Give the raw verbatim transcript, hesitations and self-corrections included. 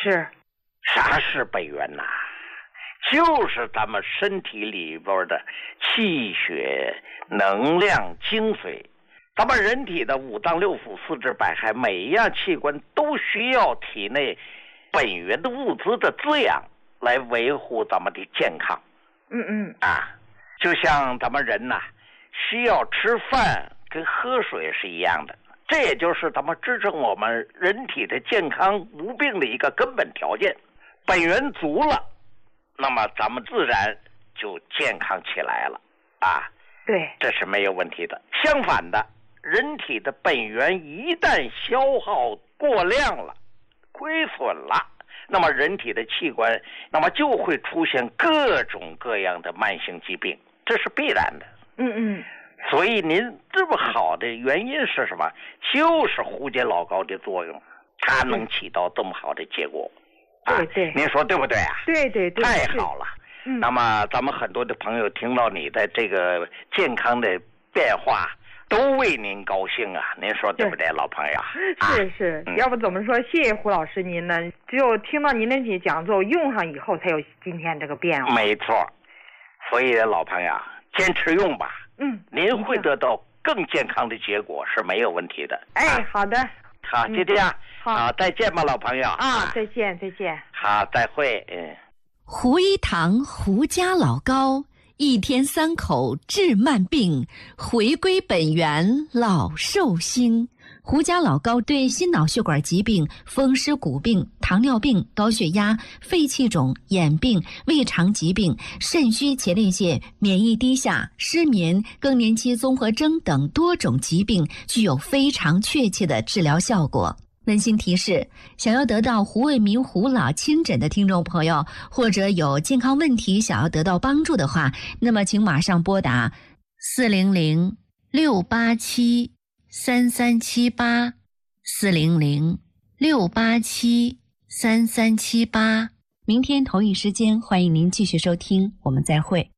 是。 啥是本源呐？就是咱们身体里边的气血、能量、精髓。咱们人体的五脏六腑、四肢百骸，每一样器官都需要体内本源的物质的滋养，来维护咱们的健康。 嗯嗯啊，就像咱们人呐，需要吃饭跟喝水是一样的，这也就是咱们支撑我们人体的健康无病的一个根本条件。本源足了，那么咱们自然就健康起来了啊。 对， 这是没有问题的。相反的，人体的本源一旦消耗过量了、亏损了，那么人体的器官那么就会出现各种各样的慢性疾病，这是必然的。 嗯嗯。 所以您这么好的原因是什么？就是胡解老高的作用，它能起到这么好的结果。 对对、 啊，您说对不对啊？ 对对对， 太好了。 嗯， 那么咱们很多的朋友听到你的这个健康的变化，都为您高兴啊！您说对不对，老朋友？ 是是、啊嗯，要不怎么说谢谢胡老师您呢？只有听到您的这讲座用上以后，才有今天这个变化。 没错，所以老朋友坚持用吧。 嗯， 您会得到更健康的结果是没有问题的。 哎，啊、好的。 好，就这样。 好、 啊，再见吧，老朋友。 啊，再见，再见。 好，再会。嗯。 胡一堂胡家老高，一天三口治慢病，回归本源老寿星。胡家老高对心脑血管疾病、风湿骨病、糖尿病、高血压、肺气肿、眼病、胃肠疾病、肾虚前列腺、免疫低下、失眠、更年期综合征等多种疾病具有非常确切的治疗效果。温馨提示：想要得到胡卫民胡老亲诊的听众朋友，或者有健康问题想要得到帮助的话，那么请马上拨打四零零六八七三三七八四零零六八七三三七八。明天同一时间，欢迎您继续收听，我们再会。